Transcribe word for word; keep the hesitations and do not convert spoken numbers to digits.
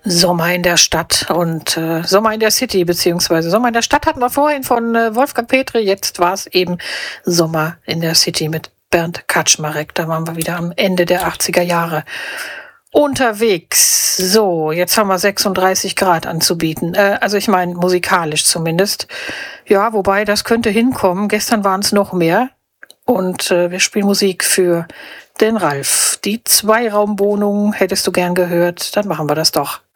Sommer in der Stadt und äh, Sommer in der City, beziehungsweise Sommer in der Stadt hatten wir vorhin von äh, Wolfgang Petri, jetzt war es eben Sommer in der City mit Bernd Kaczmarek. Da waren wir wieder am Ende der achtziger Jahre unterwegs. So, jetzt haben wir sechsunddreißig Grad anzubieten. Äh, also ich meine musikalisch zumindest. Ja, wobei das könnte hinkommen. Gestern waren es noch mehr. Und äh, wir spielen Musik für den Ralf. Die Zweiraumwohnung hättest du gern gehört, dann machen wir das doch.